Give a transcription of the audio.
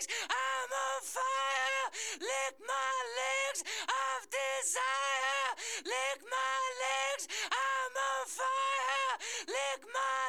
legs, I'm on fire. Lick my legs of desire. Lick my legs, I'm on fire. Lick my